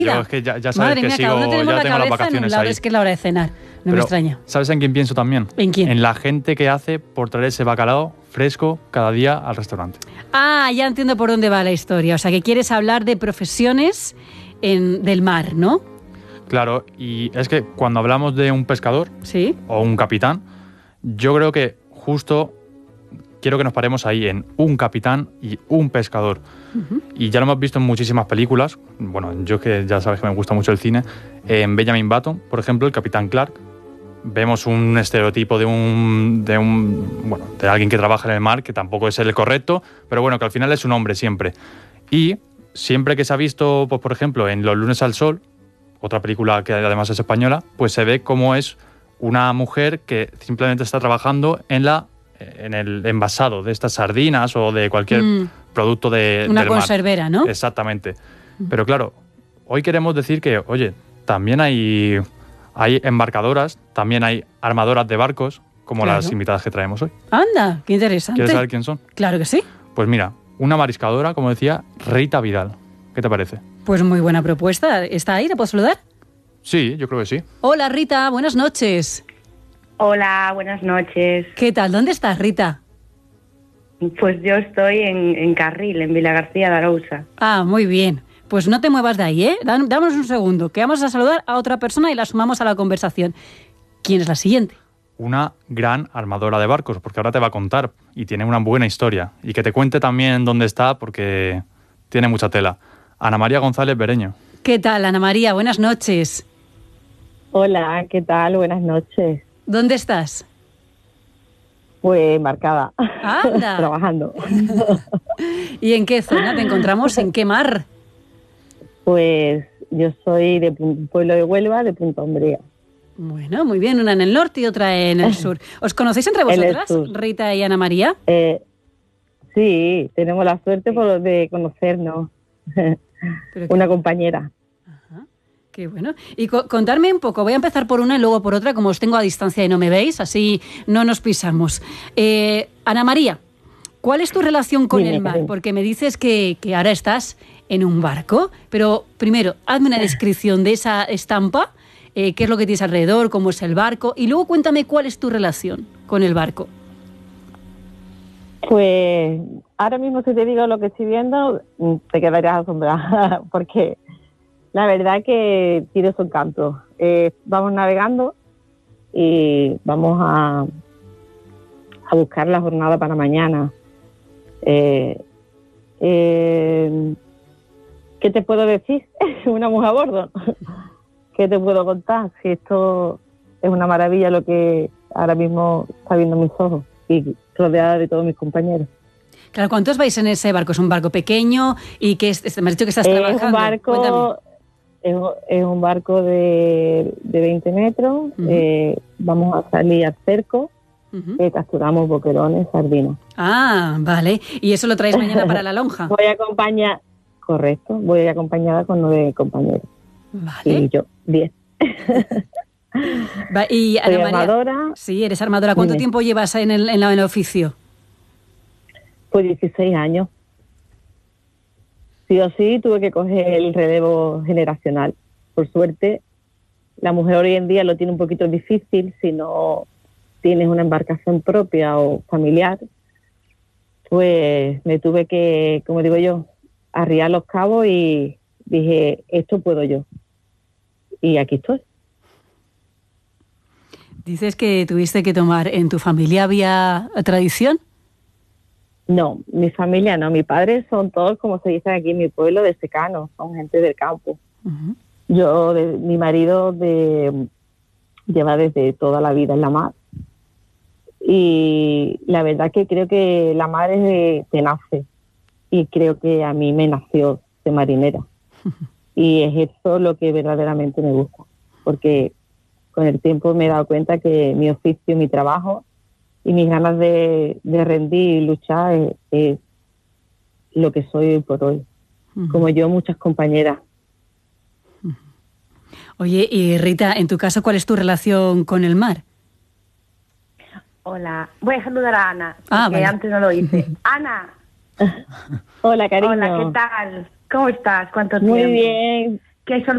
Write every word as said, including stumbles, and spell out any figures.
Yo es que ya, ya sabes Madre que mía, sigo, cada uno tenemos ya la tengo las cabeza en un vacaciones lado, ahí. es que es la hora de cenar, no Pero, me extraña. ¿sabes en quién pienso también? ¿En quién? En la gente que hace por traer ese bacalao fresco cada día al restaurante. Ah, ya entiendo por dónde va la historia. O sea, que quieres hablar de profesiones en, del mar, ¿no? Claro, y es que cuando hablamos de un pescador Sí. o un capitán, yo creo que justo quiero que nos paremos ahí en un capitán y un pescador. Uh-huh. Y ya lo hemos visto en muchísimas películas. Bueno, yo que ya sabes que me gusta mucho el cine. En Benjamin Button, por ejemplo, el capitán Clark, vemos un estereotipo de un, de un bueno, de alguien que trabaja en el mar, que tampoco es el correcto, pero bueno, que al final es un hombre siempre. Y siempre que se ha visto, pues por ejemplo, en Los lunes al sol, otra película que además es española, pues se ve cómo es una mujer que simplemente está trabajando en la en el envasado de estas sardinas o de cualquier mm. producto de, una del mar. Conservera, ¿no? Exactamente. Mm. Pero claro, hoy queremos decir que, oye, también hay, hay embarcadoras, también hay armadoras de barcos, como claro. las invitadas que traemos hoy. Anda, qué interesante. ¿Quieres saber quién son? Claro que sí. Pues mira, una mariscadora, como decía, Rita Vidal. ¿Qué te parece? Pues muy buena propuesta. ¿Está ahí? ¿Te puedo saludar? Sí, yo creo que sí. Hola, Rita, buenas noches. Hola, buenas noches. ¿Qué tal? ¿Dónde estás, Rita? Pues yo estoy en, en Carril, en Vilagarcía de Arousa. Ah, muy bien. Pues no te muevas de ahí, ¿eh? Dámonos un segundo, que vamos a saludar a otra persona y la sumamos a la conversación. ¿Quién es la siguiente? Una gran armadora de barcos, porque ahora te va a contar y tiene una buena historia. Y que te cuente también dónde está, porque tiene mucha tela. Ana María González Bereño. ¿Qué tal, Ana María? Buenas noches. Hola, ¿qué tal? Buenas noches. ¿Dónde estás? Pues embarcada. ¡Anda! Trabajando. ¿Y en qué zona te encontramos? ¿En qué mar? Pues yo soy de un pueblo de Huelva, de Punta Umbría. Bueno, muy bien. Una en el norte y otra en el sur. ¿Os conocéis entre vosotras, Rita y Ana María? Eh, sí, tenemos la suerte por de conocernos. Una compañera. Ajá, qué bueno. Y co- contarme un poco, voy a empezar por una y luego por otra, como os tengo a distancia y no me veis, así no nos pisamos. Eh, Ana María, ¿cuál es tu relación con Dime, el mar? dime. Porque me dices que, que ahora estás en un barco, pero primero, hazme una descripción de esa estampa, eh, qué es lo que tienes alrededor, cómo es el barco, y luego cuéntame cuál es tu relación con el barco. Pues ahora mismo si te digo lo que estoy viendo, te quedarías asombrada, porque la verdad que tiene su encanto. Eh, vamos navegando y vamos a, a buscar la jornada para mañana. Eh, eh, ¿Qué te puedo decir? Una mujer a bordo. ¿Qué te puedo contar? Si esto es una maravilla lo que ahora mismo está viendo mis ojos y rodeada de todos mis compañeros. Claro, ¿cuántos vais en ese barco? ¿Es un barco pequeño? ¿Y qué es? Me has dicho que estás es trabajando. Un barco, es, es un barco de, de veinte metros. Uh-huh. Eh, vamos a salir al cerco. Uh-huh. Eh, capturamos boquerones, sardinas. Ah, vale. ¿Y eso lo traéis mañana para la lonja? Voy a acompañar, correcto, voy acompañada con nueve compañeros. Vale. Y yo, diez. Va, y Ana Soy María, armadora. Sí, eres armadora. ¿Cuánto Dime. tiempo llevas en el, en el oficio? Pues dieciséis años. Sí o sí tuve que coger el relevo generacional. Por suerte, la mujer hoy en día lo tiene un poquito difícil si no tienes una embarcación propia o familiar. Pues me tuve que, como digo yo, arriar los cabos y dije, esto puedo yo. Y aquí estoy. Dices que tuviste que tomar, ¿en tu familia había tradición? No, mi familia no. Mis padres son todos, como se dice aquí en mi pueblo, de secano, son gente del campo. Uh-huh. Yo, de, mi marido de, lleva desde toda la vida en la mar. Y la verdad que creo que la mar es de, te nace. Y creo que a mí me nació de marinera. Uh-huh. Y es eso lo que verdaderamente me gusta. Porque con el tiempo me he dado cuenta que mi oficio, mi trabajo y mis ganas de, de rendir y luchar es, es lo que soy hoy por hoy. Uh-huh. Como yo, muchas compañeras. Uh-huh. Oye, y Rita, en tu caso, ¿cuál es tu relación con el mar? Hola, voy a saludar a Ana, ah, que vale. antes no lo hice. Ana. Hola, cariño. Hola, ¿qué tal? ¿Cómo estás? ¿Cuánto Muy tiempo? bien. qué